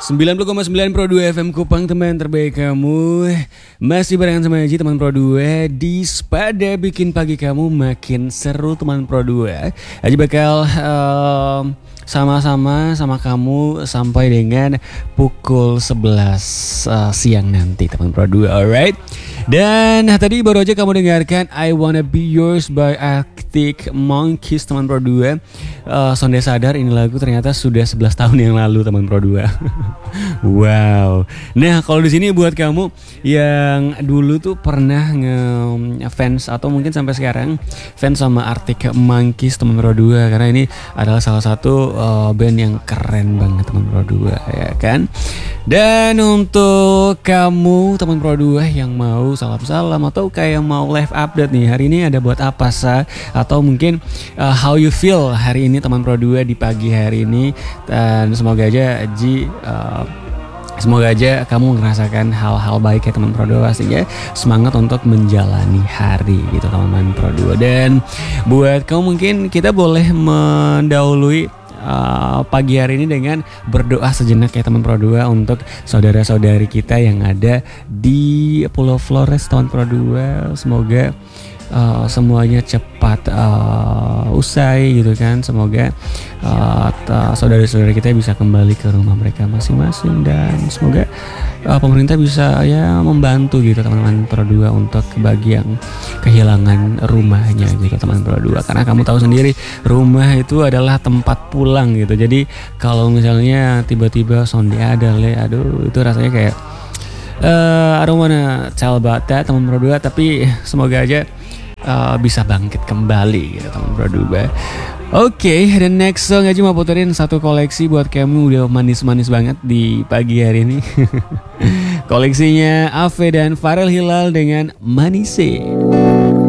90,9 Pro 2 FM Kupang, teman terbaik kamu. Masih barengan sama Aji, teman Pro 2 di Spada, bikin pagi kamu makin seru, teman Pro 2. Aji bakal sama-sama sama kamu sampai dengan pukul 11 siang nanti, teman Pro 2. Alright. Dan tadi baru aja kamu dengarkan I Wanna Be Yours by Arctic Monkeys, teman Pro 2. Sonde sadar ini lagu ternyata sudah 11 tahun yang lalu, teman Pro 2. Wow. Nah, kalau di sini buat kamu yang dulu tuh pernah ngefans atau mungkin sampai sekarang fans sama Arctic Monkeys, teman Pro 2, karena ini adalah salah satu band yang keren banget, teman Pro 2, ya kan? Dan untuk kamu teman Pro 2 yang mau salam-salam atau kayak mau live update nih, hari ini ada buat apa sah? Atau mungkin how you feel hari ini, teman Pro 2, di pagi hari ini. Dan semoga aja semoga aja kamu merasakan hal-hal baik ya, teman Pro 2. Pastinya semangat untuk menjalani hari gitu, teman-teman Pro 2. Dan buat kamu mungkin kita boleh mendahului pagi hari ini dengan berdoa sejenak ya, teman Pro 2, untuk saudara-saudari kita yang ada di Pulau Flores, teman Pro 2. Semoga semuanya cepat usai gitu kan. Semoga saudara-saudara kita bisa kembali ke rumah mereka masing-masing, dan semoga pemerintah bisa ya membantu gitu, teman-teman Pro 2, untuk bagi yang kehilangan rumahnya gitu, teman Pro 2. Karena kamu tahu sendiri, rumah itu adalah tempat pulang gitu. Jadi kalau misalnya tiba-tiba sonde ada aduh, itu rasanya kayak I don't wanna tell about that, teman Pro 2. Tapi semoga aja bisa bangkit kembali gitu, teman Pro 2. Oke, the next song aja mau puterin satu koleksi buat kamu, udah manis-manis banget di pagi hari ini. Koleksinya Ave dan Farel Hilal dengan Manise.